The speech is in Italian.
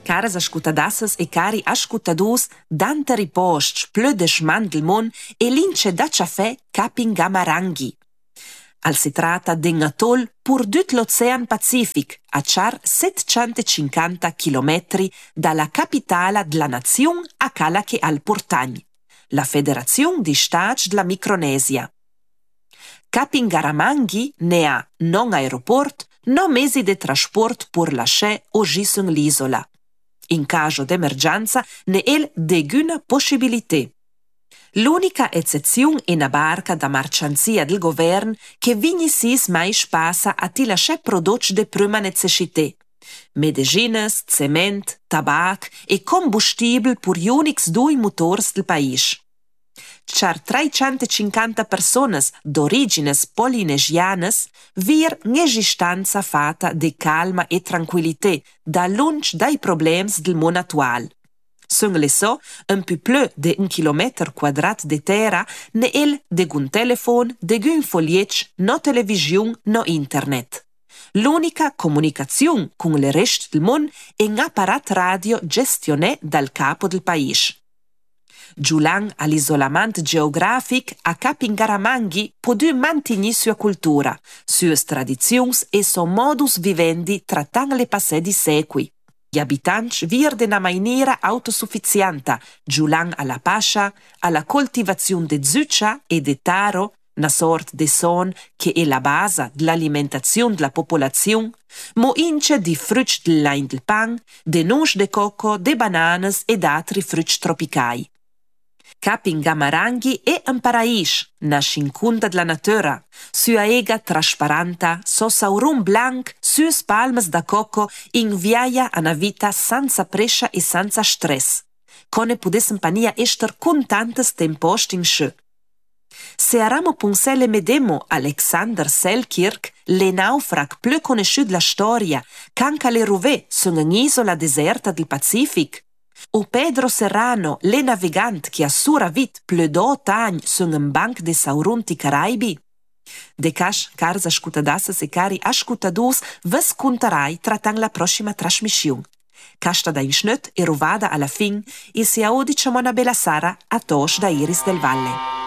Caras ascoltadasses e cari ascoltadus, danta ripost, plö de schman del mon e lince da caffè capin Gamaranghi. Al si tratta d'un atoll purdut l'Ocean Pacific, a char 750 km dalla capitale della nazione a cala che al Portagn, la Federazione di Stati della Micronesia. Capingaramangi ne ha non aeroport, no mesi de trasport pur lasciare o gisun l'isola. In caso d'emergenza ne el deguna possibilità. L'unica eccezione è una barca da marcianzia del governo che vigni sis mai spassa a ti lasciare prodotti de prima necessità. Medicines, cement, tabac e combustibile per gli unici 2 motori del paese. Char 350 persone d'origine polinesianas vir un'esistenza fatta di calma e tranquillità da lunch dai problemi del mondo attuale. Sono le so, un più più di 1 chilometro quadrato di terra ne el de un telefono, de un foglietto, no televisione, no internet. L'unica comunicazione con il resto del mondo è un apparato radio gestionato dal capo del paese. Giulan all'isolamento geografico a Capingaramangi può mantenere sua cultura, sue tradizioni e suo modus vivendi trattando le passate di secoli. Gli abitanti vivono in una maniera autosufficiente, giulan alla pascia, alla coltivazione di zucca e di taro, una sorta di son che è la base dell'alimentazione della popolazione, mo ince di frutti dell'ain del pan, di noci di cocco, di banane ed altri frutti tropicali. Capingamarangi è un paradiso, una scincunda della natura, sua ega trasparente, so saurum blanc, sue palmes da cocco invia a una vita senza pressa e senza stress, come potessimo pania essere contantes temposti in sciù. Se aramo punsele medemo Alexander Selkirk, le naufrag più conosciuto della storia, canca le Rouvet sono un'isola deserta del Pacific, o Pedro Serrano, le navigant che a sua vita più d'8 anni sono un banc de saurunti Caraibi. De cash, caras ascoltadasses e cari ascoltadus, vos contarai trattando la prossima trasmissione. Casta da in schnut e rovada alla fin, e si audi una bella sera a tos da Iris del Valle.